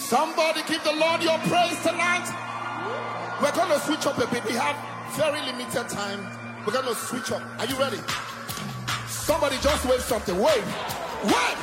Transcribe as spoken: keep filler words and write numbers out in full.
Somebody give the Lord your praise tonight. We're going to switch up a bit. We have very limited time. We're going to switch up. Are you ready? Somebody just wave something. Wave. Wave.